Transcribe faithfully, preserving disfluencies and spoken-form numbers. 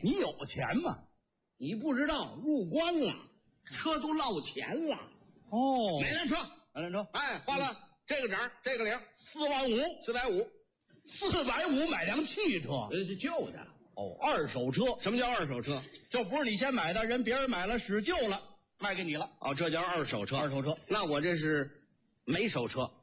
你有钱吗？ 你不知道，入关了，车都落钱了。 哦， 哪辆车？ 哪辆车？ 哎，花了、嗯、这个整这个零，四万五，四百五， 四百五买辆汽车， 这是旧的。 哦，二手车。 什么叫二手车？ 就不是你先买的，人别人买了使旧了，卖给你了。 哦，这叫二手车。 二手车。 那我这是没手车。